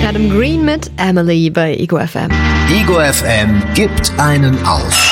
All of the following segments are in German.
Adam Green mit Emily bei Ego FM. Ego FM gibt einen auf.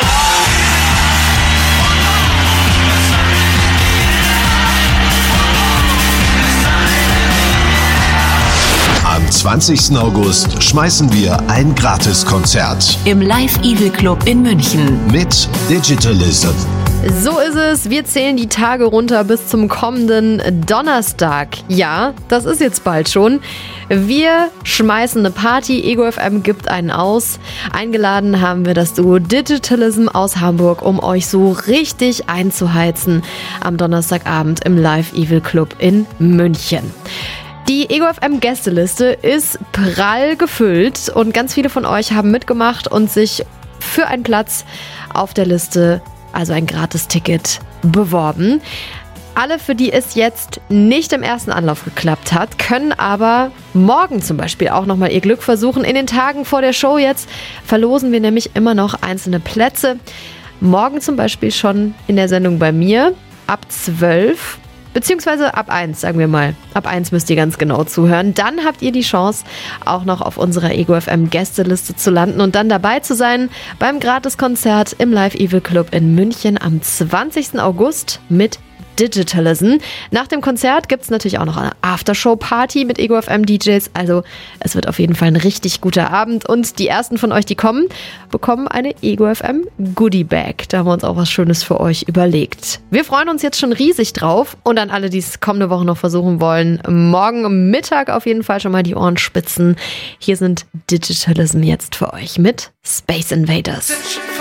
Am 20. August schmeißen wir ein Gratiskonzert im Live Evil Club in München mit Digitalism. So ist es, wir zählen die Tage runter bis zum kommenden Donnerstag. Ja, das ist jetzt bald schon. Wir schmeißen eine Party, Ego FM gibt einen aus. Eingeladen haben wir das Duo Digitalism aus Hamburg, um euch so richtig einzuheizen am Donnerstagabend im Live Evil Club in München. Die Ego FM Gästeliste ist prall gefüllt und ganz viele von euch haben mitgemacht und sich für einen Platz auf der Liste, also ein Gratisticket, beworben. Alle, für die es jetzt nicht im ersten Anlauf geklappt hat, können aber morgen zum Beispiel auch nochmal ihr Glück versuchen. In den Tagen vor der Show jetzt verlosen wir nämlich immer noch einzelne Plätze. Morgen zum Beispiel schon in der Sendung bei mir ab 12 beziehungsweise ab 1, sagen wir mal. Ab 1 müsst ihr ganz genau zuhören. Dann habt ihr die Chance, auch noch auf unserer Ego FM Gästeliste zu landen und dann dabei zu sein beim Gratiskonzert im Live Evil Club in München am 20. August mit Digitalism. Nach dem Konzert gibt es natürlich auch noch eine Aftershow-Party mit Ego FM DJs. Also es wird auf jeden Fall ein richtig guter Abend. Und die ersten von euch, die kommen, bekommen eine Ego FM Goodie Bag. Da haben wir uns auch was Schönes für euch überlegt. Wir freuen uns jetzt schon riesig drauf. Und an alle, die es kommende Woche noch versuchen wollen, morgen Mittag auf jeden Fall schon mal die Ohren spitzen. Hier sind Digitalism jetzt für euch mit Space Invaders.